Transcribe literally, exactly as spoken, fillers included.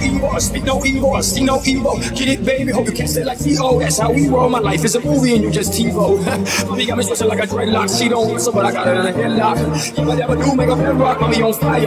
evil, I speak no evil, I see no evil. Get it, baby, hope you catch it like T O. That's how we roll. My life is a movie and you just TiVo. Mommy got me stretching like a dreadlock. She don't whistle, but I got her in a headlock. If I ever do make a bedrock, mommy on fire.